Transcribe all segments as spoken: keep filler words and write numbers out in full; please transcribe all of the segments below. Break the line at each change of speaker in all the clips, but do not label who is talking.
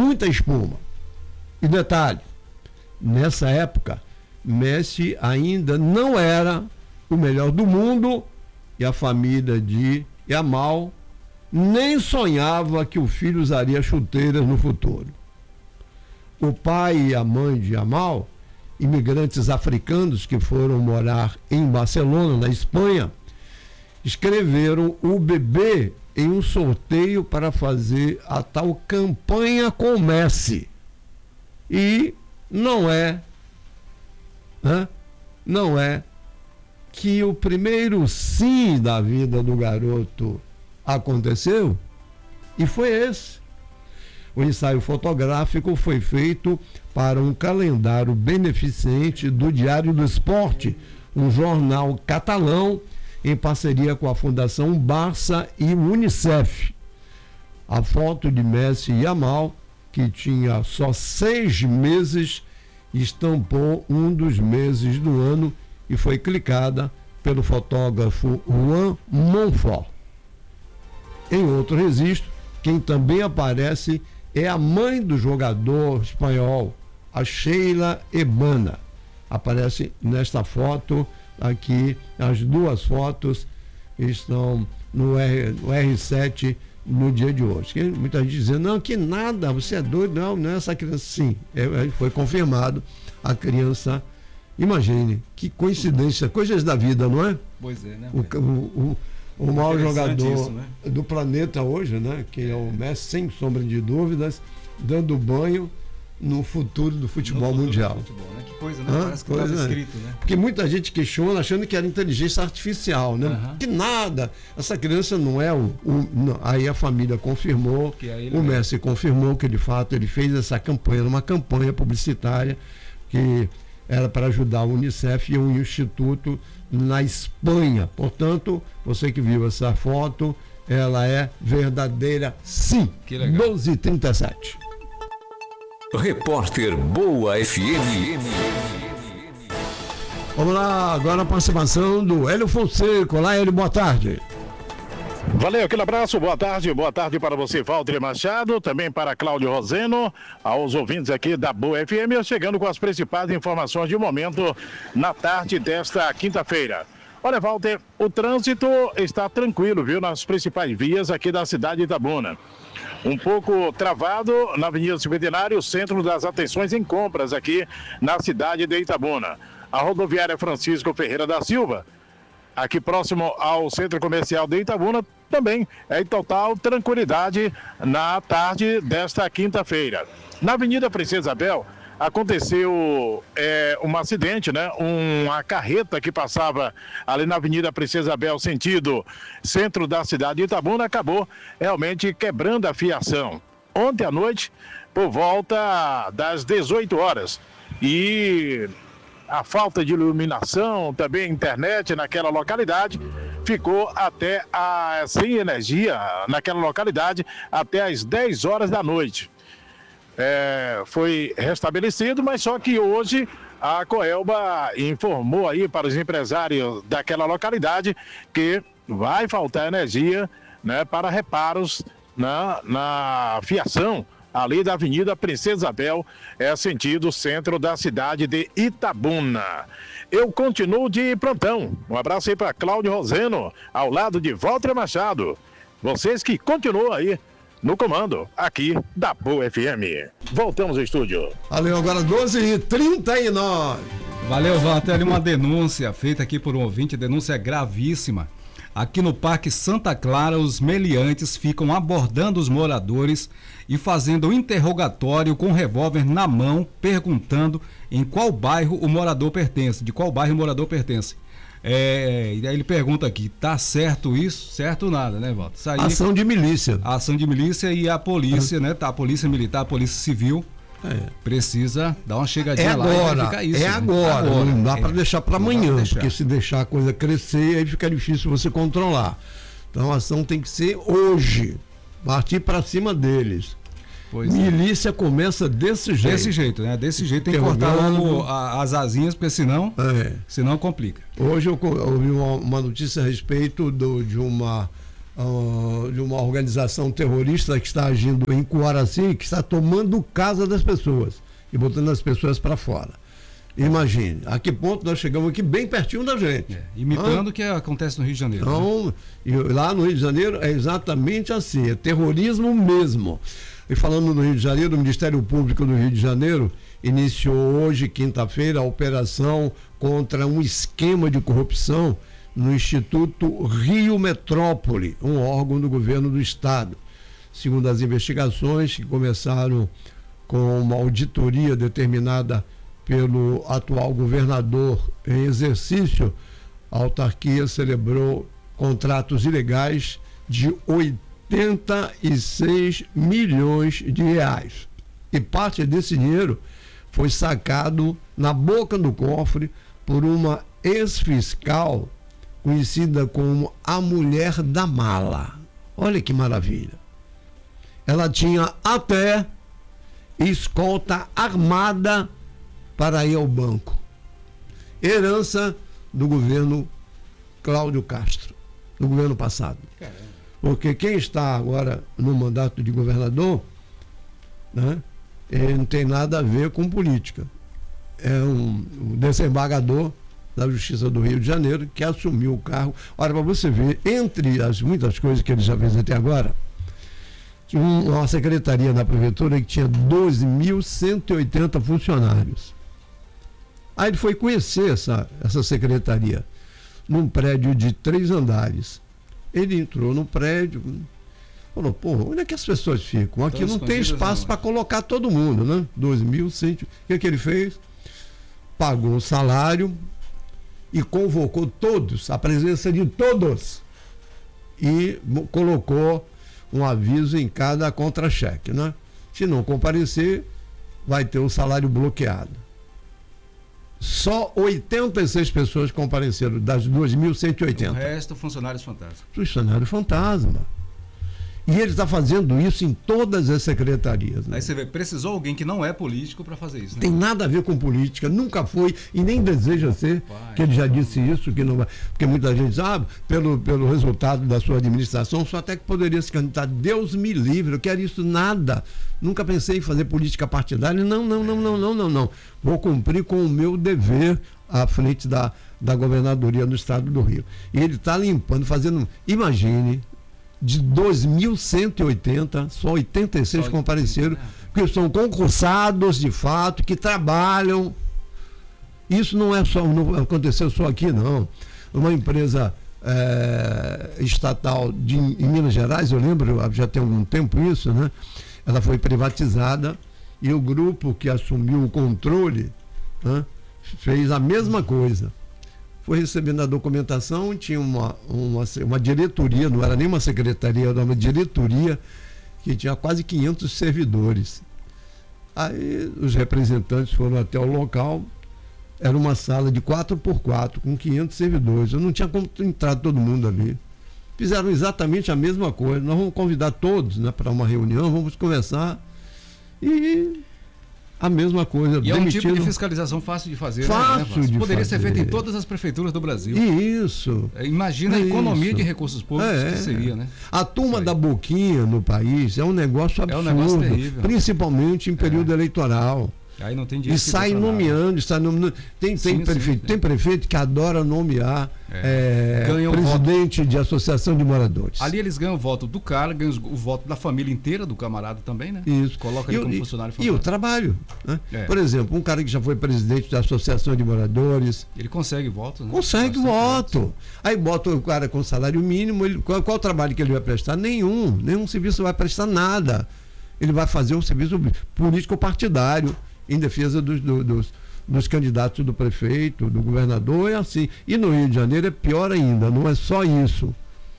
muita espuma. E detalhe, nessa época, Messi ainda não era o melhor do mundo e a família de Yamal nem sonhava que o filho usaria chuteiras no futuro. O pai e a mãe de Yamal, imigrantes africanos que foram morar em Barcelona, na Espanha, escreveram o bebê em um sorteio para fazer a tal campanha com Messi. E não é, né? não é que o primeiro sim da vida do garoto aconteceu, e foi esse. O ensaio fotográfico foi feito para um calendário beneficente do Diário do Esporte, um jornal catalão em parceria com a Fundação Barça e o Unicef. A foto de Messi e Yamal, que tinha só seis meses, estampou um dos meses do ano e foi clicada pelo fotógrafo Juan Monfort. Em outro registro, quem também aparece é a mãe do jogador espanhol, a Sheila Ebana. Aparece nesta foto aqui, as duas fotos estão no, R, no R sete no dia de hoje. Que muita gente dizendo, não, que nada, você é doido, não, não é essa criança. Sim, é, foi confirmado, a criança, imagine, que coincidência, coisas da vida, não é?
Pois é, né?
O, o, o, o maior jogador
isso, né?
do planeta hoje, né? Que é o Messi, sem sombra de dúvidas, dando banho no futuro do futebol
futuro
mundial.
Do futebol, né? Que coisa, né?
Hã?
Parece que
Coisa,
estava
né?
escrito, né?
Porque muita gente questiona achando que era inteligência artificial, né?
Uhum.
Que nada, essa criança não é o... o não. Aí a família confirmou, o Messi confirmou que de fato ele fez essa campanha, uma campanha publicitária que era para ajudar o Unicef e um instituto na Espanha. Portanto, você que viu essa foto, ela é verdadeira, sim.
Que legal.
doze e trinta e sete.
Repórter Boa F M.
Vamos lá, agora a participação do Hélio Fonseca. Olá, Hélio, boa tarde.
Valeu, aquele abraço, boa tarde, boa tarde para você, Valdir Machado, também para Cláudio Roseno, aos ouvintes aqui da Boa F M, chegando com as principais informações de momento na tarde desta quinta-feira. Olha, Walter, o trânsito está tranquilo, viu, nas principais vias aqui da cidade de Itabuna. Um pouco travado na Avenida Cinquentenário, centro das atenções em compras aqui na cidade de Itabuna. A rodoviária Francisco Ferreira da Silva, aqui próximo ao Centro Comercial de Itabuna, também é em total tranquilidade na tarde desta quinta-feira. Na Avenida Princesa Isabel, aconteceu é, um acidente, né? Uma carreta que passava ali na Avenida Princesa Isabel, sentido centro da cidade de Itabuna, acabou realmente quebrando a fiação. Ontem à noite, por volta das dezoito horas. E a falta de iluminação, também internet naquela localidade, ficou até a, sem energia naquela localidade até as dez horas da noite. É, foi restabelecido, mas só que hoje a Coelba informou aí para os empresários daquela localidade que vai faltar energia, né, para reparos na, na fiação ali da Avenida Princesa Isabel, é sentido centro da cidade de Itabuna. Eu continuo de plantão. Um abraço aí para Cláudio Roseno, ao lado de Walter Machado. Vocês que continuam aí no comando aqui da Boa F M. Voltamos ao estúdio.
Valeu, agora doze e trinta e nove.
Valeu, Walter. Ali uma denúncia feita aqui por um ouvinte, denúncia gravíssima. Aqui no Parque Santa Clara, os meliantes ficam abordando os moradores e fazendo um interrogatório com um revólver na mão, perguntando em qual bairro o morador pertence, de qual bairro o morador pertence. É, e aí ele pergunta aqui, tá certo isso? Certo nada, né, Walter? Isso aí,
ação de milícia.
A ação de milícia e a polícia, é. né? Tá, a polícia militar, a polícia civil, é. precisa dar uma chegadinha
é
lá
agora,
e isso.
É
né?
agora, agora, não dá é. para deixar para amanhã, deixar. Porque se deixar a coisa crescer, aí fica difícil você controlar. Então a ação tem que ser hoje, partir para cima deles. Pois milícia é. começa desse jeito.
Desse jeito, né? Desse jeito tem que cortar logo as asinhas, porque senão, é. senão complica.
Hoje eu ouvi uma, uma notícia a respeito do, de uma uh, de uma organização terrorista que está agindo em Coaraci, que está tomando casa das pessoas e botando as pessoas para fora. Imagine, a que ponto nós chegamos aqui bem pertinho da gente.
É, imitando o que acontece no Rio de Janeiro.
Então, né? E lá no Rio de Janeiro é exatamente assim, é terrorismo mesmo. E falando no Rio de Janeiro, o Ministério Público do Rio de Janeiro iniciou hoje, quinta-feira, a operação contra um esquema de corrupção no Instituto Rio Metrópole, um órgão do governo do estado. Segundo as investigações que começaram com uma auditoria determinada pelo atual governador em exercício, a autarquia celebrou contratos ilegais de oitenta e seis milhões de reais. E parte desse dinheiro foi sacado na boca do cofre por uma ex-fiscal conhecida como a Mulher da Mala. Olha que maravilha. Ela tinha até escolta armada para ir ao banco. Herança do governo Cláudio Castro, do governo passado. Caramba. Porque quem está agora no mandato de governador, né, ele não tem nada a ver com política. É um, um desembargador da Justiça do Rio de Janeiro que assumiu o cargo. Olha, para você ver, entre as muitas coisas que ele já fez até agora, tinha uma secretaria na prefeitura que tinha doze mil cento e oitenta funcionários. Aí ele foi conhecer essa, essa secretaria num prédio de três andares. Ele entrou no prédio, falou, pô, onde é que as pessoas ficam? Aqui não tem espaço para colocar todo mundo, né? doze mil cem. O que é que ele fez? Pagou o salário e convocou todos, a presença de todos, e colocou um aviso em cada contra-cheque, né? Se não comparecer, vai ter o salário bloqueado. Só oitenta e seis pessoas compareceram das duas mil cento e oitenta.
O resto, funcionários fantasma.
Funcionário fantasma. E ele está fazendo isso em todas as secretarias. Né?
Aí você vê, precisou alguém que não é político para fazer isso. Né?
Tem nada a ver com política, nunca foi e nem deseja ser, Pai, que ele já disse isso, que não vai, porque muita gente sabe, pelo, pelo resultado da sua administração, só até que poderia se candidatar. Deus me livre, eu quero isso nada. Nunca pensei em fazer política partidária. Não, não, não, não, não, não, não. Vou cumprir com o meu dever à frente da, da governadoria do estado do Rio. E ele está limpando, fazendo. Imagine, de dois mil cento e oitenta, só oitenta e seis só compareceram, né? Que são concursados de fato, que trabalham. Isso não é só, não aconteceu só aqui, não. Uma empresa é, estatal de, em Minas Gerais, eu lembro, já tem algum tempo isso, né? Ela foi privatizada e o grupo que assumiu o controle, né, fez a mesma coisa. Foi recebendo a documentação, tinha uma, uma, uma diretoria, não era nem uma secretaria, era uma diretoria que tinha quase quinhentos servidores. Aí os representantes foram até o local, era uma sala de quatro por quatro com quinhentos servidores. Eu não tinha como entrar todo mundo ali. Fizeram exatamente a mesma coisa. Nós vamos convidar todos, né, para uma reunião, vamos conversar e a mesma coisa.
E é um tipo de fiscalização fácil de fazer.
Fácil,
né,
de
Poderia
fazer.
ser feito em todas as prefeituras do Brasil.
Isso.
Imagina a economia de recursos públicos
é.
que seria, né?
A turma da boquinha no país é um negócio absurdo. É um negócio terrível. Principalmente em período é. eleitoral.
Aí não tem
e sai nomeando, sai nomeando. Tem, tem, sim, prefeito, sim, tem prefeito que adora nomear é. É, presidente voto. de associação de moradores.
Ali eles ganham o voto do cara, ganham o voto da família inteira do camarada também, né?
Isso.
Coloca ele como
e,
funcionário
fantástico. E o trabalho. Né? É. Por exemplo, um cara que já foi presidente da associação de moradores.
Ele consegue voto, né?
Consegue voto. Votos. Aí bota o cara com salário mínimo, ele, qual, qual o trabalho que ele vai prestar? Nenhum. Nenhum serviço vai prestar nada. Ele vai fazer um serviço político partidário em defesa dos, dos, dos candidatos do prefeito, do governador, é assim. E no Rio de Janeiro é pior ainda, não é só isso.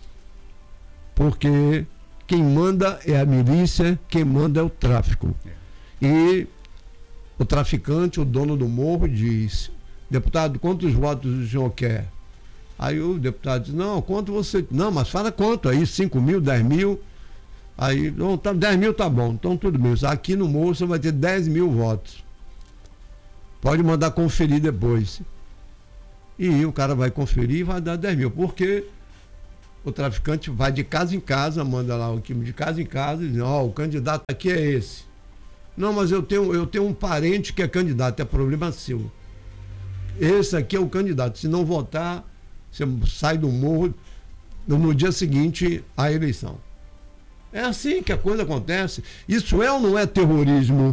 Porque quem manda é a milícia, quem manda é o tráfico. É. E o traficante, o dono do morro, diz: deputado, quantos votos o senhor quer? Aí o deputado diz: não, quanto você... Não, mas fala quanto aí, cinco mil, dez mil... Aí, não, tá, dez mil tá bom, então tudo bem. Aqui no morro você vai ter dez mil votos. Pode mandar conferir depois. E o cara vai conferir e vai dar dez mil. Porque o traficante vai de casa em casa, manda lá o quilo de casa em casa e diz, ó, oh, o candidato aqui é esse. Não, mas eu tenho, eu tenho um parente que é candidato, é problema seu. Esse aqui é o candidato. Se não votar, você sai do morro no dia seguinte à eleição. É assim que a coisa acontece. Isso é ou não é terrorismo?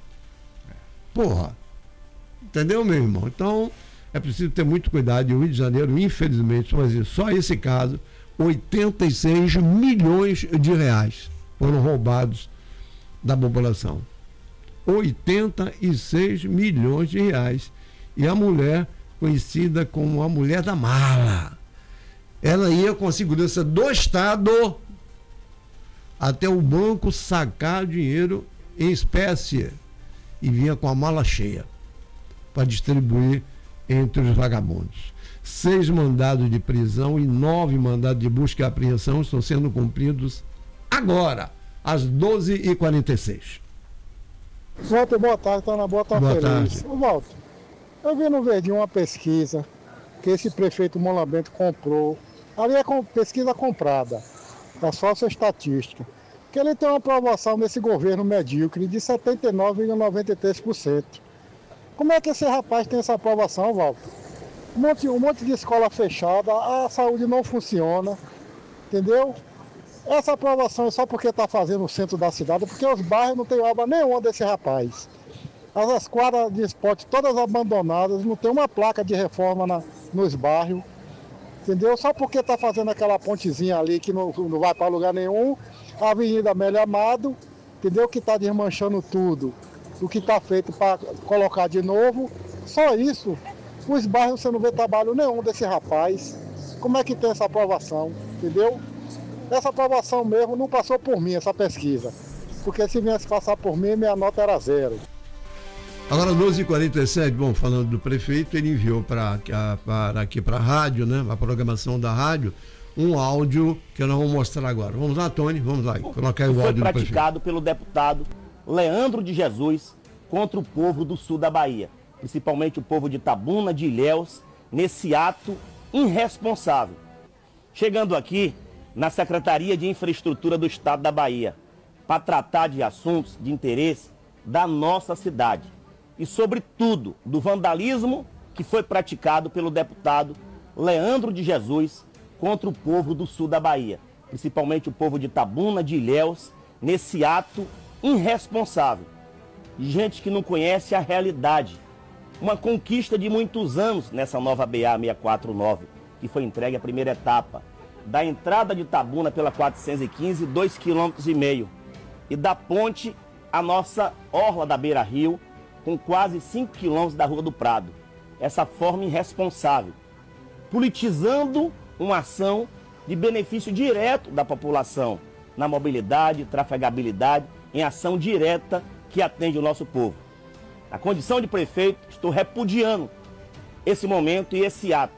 Porra. Entendeu, meu irmão? Então, é preciso ter muito cuidado. E o Rio de Janeiro, infelizmente, mas só esse caso, oitenta e seis milhões de reais foram roubados da população. oitenta e seis milhões de reais. E a mulher, conhecida como a mulher da mala, ela ia com a segurança do Estado até o banco sacar dinheiro em espécie e vinha com a mala cheia para distribuir entre os vagabundos. Seis mandados de prisão e nove mandados de busca e apreensão estão sendo cumpridos agora, às doze e quarenta e seis.
Walter, boa tarde, está na boa, tá
boa
feliz.
Tarde.
Ô, Walter, eu vi no Verdinho uma pesquisa que esse prefeito Molambento comprou. Ali é com, pesquisa comprada, da Socioestatística, que ele tem uma aprovação nesse governo medíocre de setenta e nove vírgula noventa e três por cento. Como é que esse rapaz tem essa aprovação, Walter? Um monte, um monte de escola fechada, a saúde não funciona, entendeu? Essa aprovação é só porque está fazendo o centro da cidade, porque os bairros não tem obra nenhuma desse rapaz. As quadras de esporte todas abandonadas, não tem uma placa de reforma na, nos bairros, entendeu? Só porque está fazendo aquela pontezinha ali que não, não vai para lugar nenhum, a Avenida Amélia Amado, entendeu? Que está desmanchando tudo, o que está feito para colocar de novo, só isso. Os bairros você não vê trabalho nenhum desse rapaz. Como é que tem essa aprovação, entendeu? Essa aprovação mesmo não passou por mim, essa pesquisa. Porque se viesse passar por mim, minha nota era zero.
Agora, doze e quarenta e sete, bom, falando do prefeito, ele enviou para aqui para a rádio, né, a programação da rádio, um áudio que nós vamos mostrar agora. Vamos lá, Tony, vamos lá, colocar o áudio do prefeito.
Foi praticado pelo deputado Leandro de Jesus contra o povo do sul da Bahia, principalmente o povo de Itabuna, de Ilhéus, nesse ato irresponsável. Chegando aqui na Secretaria de Infraestrutura do Estado da Bahia, para tratar de assuntos de interesse da nossa cidade. E, sobretudo, do vandalismo que foi praticado pelo deputado Leandro de Jesus contra o povo do sul da Bahia, principalmente o povo de Itabuna, de Ilhéus, nesse ato irresponsável. Gente que não conhece a realidade. Uma conquista de muitos anos nessa nova B A seiscentos e quarenta e nove, que foi entregue a primeira etapa, da entrada de Itabuna pela quatrocentos e quinze, dois quilômetros e meio, e da ponte a nossa orla da Beira Rio, com quase cinco quilômetros da Rua do Prado. Essa forma irresponsável, politizando uma ação de benefício direto da população, na mobilidade, trafegabilidade, em ação direta que atende o nosso povo. Na condição de prefeito, estou repudiando esse momento e esse ato.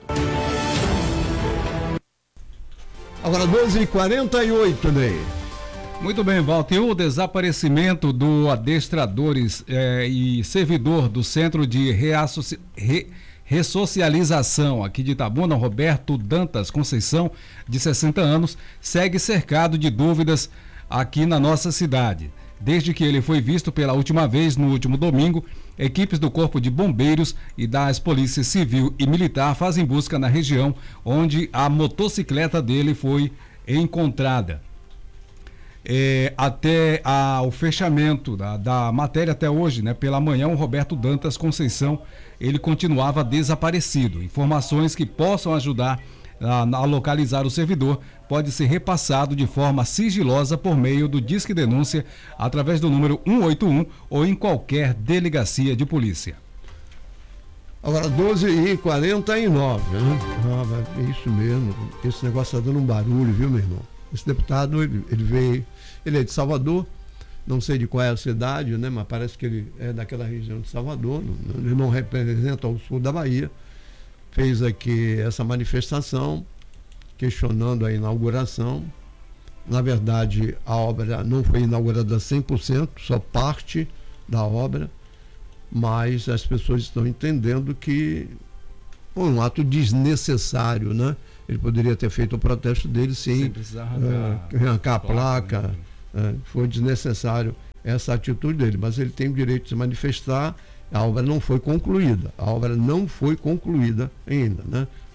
Agora, doze e quarenta e oito, Ney.
Muito bem, Walter. O desaparecimento do adestradores eh, e servidor do Centro de Reassoci... Re... Ressocialização aqui de Itabuna, Roberto Dantas Conceição, de sessenta anos, segue cercado de dúvidas aqui na nossa cidade. Desde que ele foi visto pela última vez no último domingo, equipes do Corpo de Bombeiros e das Polícias Civil e Militar fazem busca na região onde a motocicleta dele foi encontrada. É, até a, o fechamento da, da matéria até hoje, né, pela manhã, o Roberto Dantas Conceição, ele continuava desaparecido. Informações que possam ajudar a, a localizar o servidor pode ser repassado de forma sigilosa por meio do Disque Denúncia através do número um oito um ou em qualquer delegacia de polícia.
Agora, doze e quarenta e nove, né? Ah, é isso mesmo. Esse negócio está dando um barulho, viu, meu irmão? Esse deputado, ele, ele veio, ele é de Salvador, não sei de qual é a cidade, né? Mas parece que ele é daquela região de Salvador, não, ele não representa o sul da Bahia. Fez aqui essa manifestação, questionando a inauguração. Na verdade, a obra não foi inaugurada cem por cento, só parte da obra, mas as pessoas estão entendendo que foi um ato desnecessário, né? Ele poderia ter feito o protesto dele sem,
sem precisar arrancar,
uh, arrancar a placa.
placa
né? uh, foi desnecessário essa atitude dele, mas ele tem o direito de se manifestar. A obra não foi concluída. A obra não foi concluída ainda, né?